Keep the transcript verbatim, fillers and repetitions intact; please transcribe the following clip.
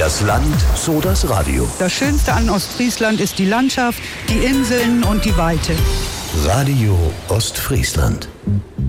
das Land, so das Radio. Das Schönste an Ostfriesland ist die Landschaft, die Inseln und die Weite. Radio Ostfriesland.